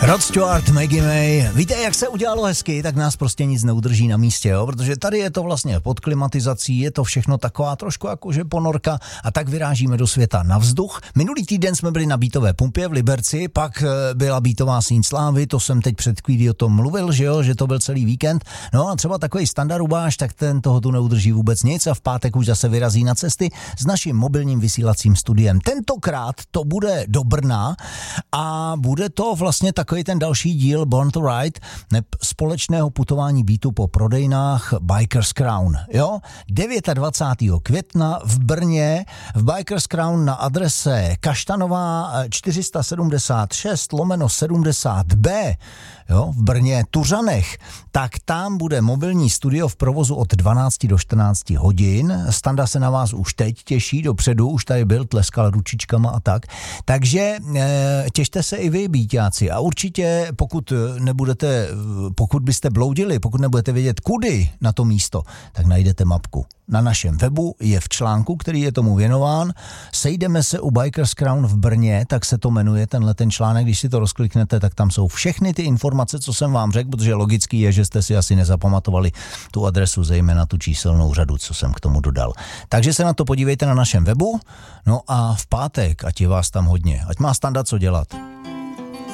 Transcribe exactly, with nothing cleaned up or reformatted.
Rod Stewart, Maggie May. Víte, jak se udělalo hezky, tak nás prostě nic neudrží na místě, jo? Protože tady je to vlastně pod klimatizací, je to všechno taková trošku jakože ponorka a tak vyrážíme do světa na vzduch. Minulý týden jsme byli na Beatové pumpě v Liberci, pak byla Beatová síň slávy, to jsem teď před chvílí o tom mluvil, že jo, že to byl celý víkend. No a třeba takový standardubáš, tak ten toho tu neudrží vůbec nic a v pátek už zase vyrazí na cesty s naším mobilním vysílacím studiem. Tentokrát to bude do Brna a bude to vlastně takový ten další díl Born to Ride, ne, společného putování Beatu po prodejnách Bikers Crown. Jo? dvacátého devátého května v Brně v Bikers Crown na adrese Kaštanová čtyři set sedmdesát šest lomeno sedmdesát B, jo? V Brně Tuřanech, tak tam bude mobilní studio v provozu od dvanácti do čtrnácti hodin. Standa se na vás už teď těší dopředu, už tady byl, tleskal ručičkama a tak. Takže e, těšte se i vy, Bíťáci, a určitě pokud nebudete, pokud byste bloudili, pokud nebudete vědět kudy na to místo, tak najdete mapku. Na našem webu je v článku, který je tomu věnován. Sejdeme se u Bikers Crown v Brně, tak se to jmenuje tenhle ten článek. Když si to rozkliknete, tak tam jsou všechny ty informace, co jsem vám řekl, protože logický je, že jste si asi nezapamatovali tu adresu, zejména tu číselnou řadu, co jsem k tomu dodal. Takže se na to podívejte na našem webu. No a v pátek, ať je vás tam hodně, ať má Standa co dělat.